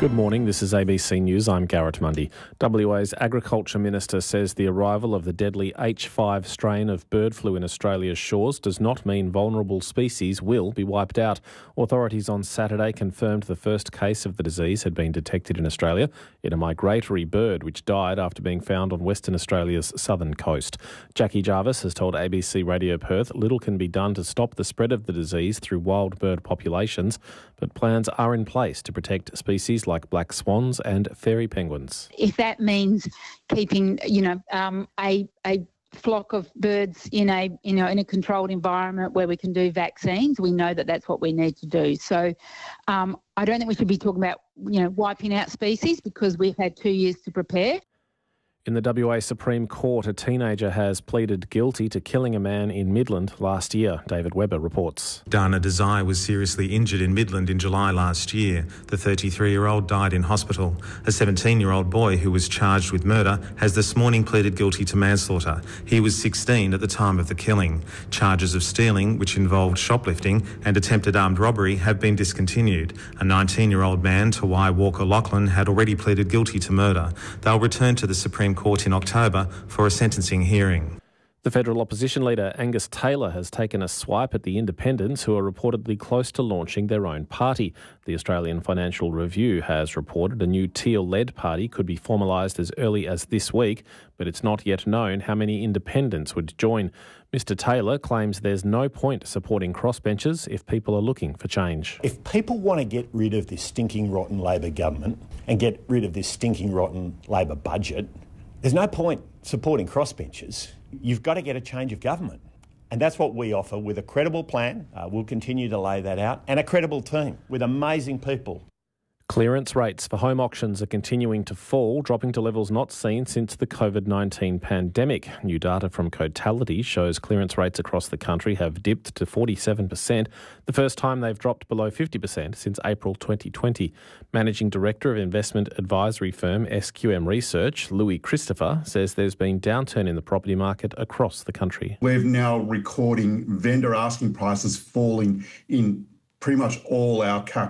Good morning, this is ABC News. I'm Garrett Mundy. WA's Agriculture Minister says the arrival of the deadly H5 strain of bird flu in Australia's shores does not mean vulnerable species will be wiped out. Authorities on Saturday confirmed the first case of the disease had been detected in Australia in a migratory bird which died after being found on Western Australia's southern coast. Jackie Jarvis has told ABC Radio Perth little can be done to stop the spread of the disease through wild bird populations, but plans are in place to protect species like black swans and fairy penguins. If that means keeping, a flock of birds in a controlled environment where we can do vaccines, we know that that's what we need to do. So I don't think we should be talking about, wiping out species because we've had 2 years to prepare. In the WA Supreme Court, a teenager has pleaded guilty to killing a man in Midland last year. David Webber reports. Dana Desai was seriously injured in Midland in July last year. The 33-year-old died in hospital. A 17-year-old boy who was charged with murder has this morning pleaded guilty to manslaughter. He was 16 at the time of the killing. Charges of stealing, which involved shoplifting, and attempted armed robbery have been discontinued. A 19-year-old man, Tawai Walker Lachlan, had already pleaded guilty to murder. They'll return to the Supreme Court in October for a sentencing hearing. The federal opposition leader Angus Taylor has taken a swipe at the independents who are reportedly close to launching their own party. The Australian Financial Review has reported a new Teal-led party could be formalised as early as this week, but it's not yet known how many independents would join. Mr Taylor claims there's no point supporting crossbenchers if people are looking for change. If people want to get rid of this stinking rotten Labor government and get rid of this stinking rotten Labor budget, there's no point supporting crossbenchers. You've got to get a change of government. And that's what we offer with a credible plan. We'll continue to lay that out. And a credible team with amazing people. Clearance rates for home auctions are continuing to fall, dropping to levels not seen since the COVID-19 pandemic. New data from Cotality shows clearance rates across the country have dipped to 47%, the first time they've dropped below 50% since April 2020. Managing Director of investment advisory firm SQM Research, Louis Christopher, says there's been downturn in the property market across the country. We're now recording vendor asking prices falling in pretty much all our